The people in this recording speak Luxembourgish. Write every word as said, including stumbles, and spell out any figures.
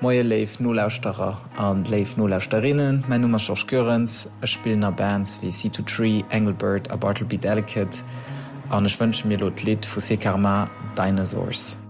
Moie leif Nolauusterer an leif Nolauusterinnen, mein Nummer George Görens, e spielner Bands wie C two Tree, Engelbert a Bartleby Delicate, an ech wënsch mir lot Lied vu Se Karma Dinosaurs.